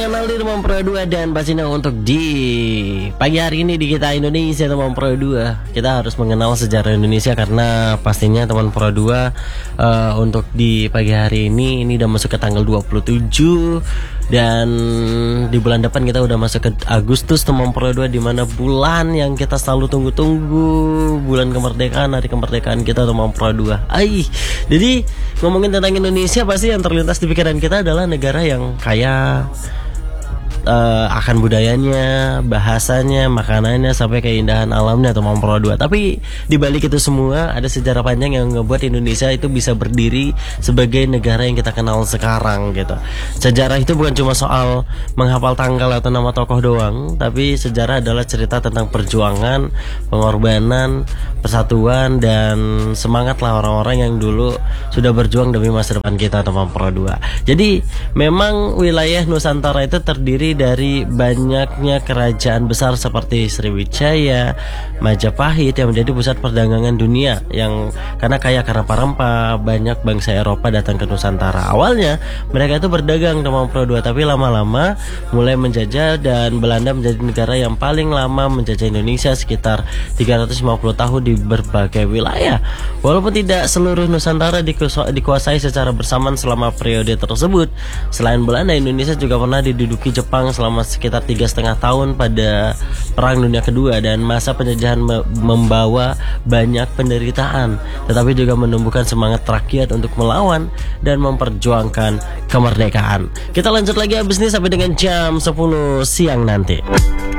Kenal di Teman Pro 2 dan pastinya untuk di pagi hari ini di Kita Indonesia Teman Pro 2 kita harus mengenal sejarah Indonesia karena pastinya Teman Pro 2 untuk di pagi hari ini udah masuk ke tanggal 27 dan di bulan depan kita udah masuk ke Agustus Teman Pro 2, di mana bulan yang kita selalu tunggu-tunggu, bulan kemerdekaan, hari kemerdekaan kita Teman Pro 2. Jadi ngomongin tentang Indonesia pasti yang terlintas di pikiran kita adalah negara yang kaya akan budayanya, bahasanya, makanannya, sampai keindahan alamnya Teman Pro 2. Tapi di balik itu semua ada sejarah panjang yang ngebuat Indonesia itu bisa berdiri sebagai negara yang kita kenal sekarang gitu. Sejarah itu bukan cuma soal menghafal tanggal atau nama tokoh doang, tapi sejarah adalah cerita tentang perjuangan, pengorbanan, persatuan, dan semangat lah orang-orang yang dulu sudah berjuang demi masa depan kita Teman Pro 2. Jadi memang wilayah Nusantara itu terdiri dari banyaknya kerajaan besar seperti Sriwijaya, Majapahit yang menjadi pusat perdagangan dunia, yang karena kaya karena rempah, banyak bangsa Eropa datang ke Nusantara. Awalnya mereka itu berdagang Teman Pro 2, tapi lama-lama mulai menjajah dan Belanda menjadi negara yang paling lama menjajah Indonesia, sekitar 350 tahun di berbagai wilayah. Walaupun tidak seluruh Nusantara dikuasai secara bersamaan selama periode tersebut, selain Belanda, Indonesia juga pernah diduduki Jepang selama sekitar 3,5 tahun pada Perang Dunia Kedua, dan masa penjajahan membawa banyak penderitaan, tetapi juga menumbuhkan semangat rakyat untuk melawan dan memperjuangkan kemerdekaan. Kita lanjut lagi abis ini sampai dengan jam 10 siang nanti.